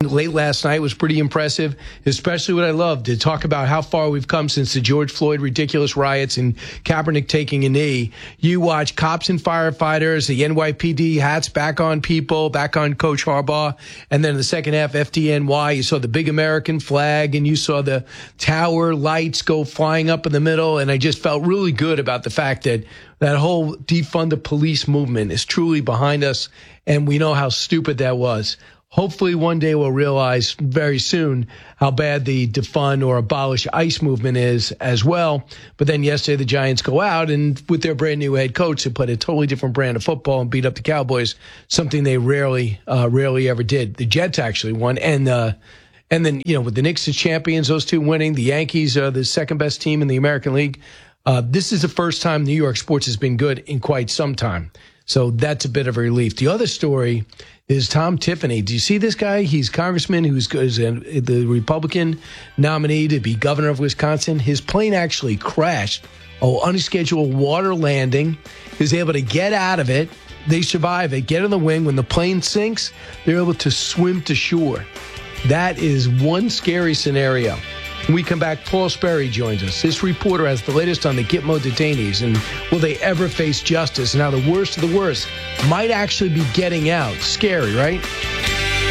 late last night was pretty impressive, especially what I loved to talk about how far we've come since the George Floyd ridiculous riots and Kaepernick taking a knee. You watch cops and firefighters, the NYPD hats back on people, back on Coach Harbaugh, and then in the second half, FDNY, you saw the big American flag and you saw the tower lights go flying up in the middle, and I just felt really good about the fact that that whole defund the police movement is truly behind us, and we know how stupid that was. Hopefully one day we'll realize very soon how bad the defund or abolish ICE movement is as well. But then yesterday the Giants go out and with their brand new head coach, they played a totally different brand of football and beat up the Cowboys, something they rarely ever did. The Jets actually won. And then, with the Knicks as champions, those two winning, the Yankees are the second best team in the American League. This is the first time New York sports has been good in quite some time. So that's a bit of a relief. The other story is Tom Tiffany. Do you see this guy? He's congressman who's the Republican nominee to be governor of Wisconsin. His plane actually crashed. Unscheduled water landing. He was able to get out of it. They survive it, get in the wing. When the plane sinks, they're able to swim to shore. That is one scary scenario. When we come back, Paul Sperry joins us. This reporter has the latest on the Gitmo detainees and will they ever face justice and how the worst of the worst might actually be getting out. Scary, right?